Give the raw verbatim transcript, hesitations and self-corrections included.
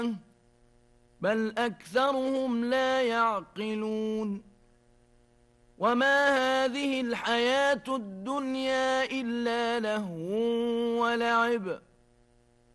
بل أكثرهم لا يعقلون وما هذه الحياة الدنيا إلا لهو ولعب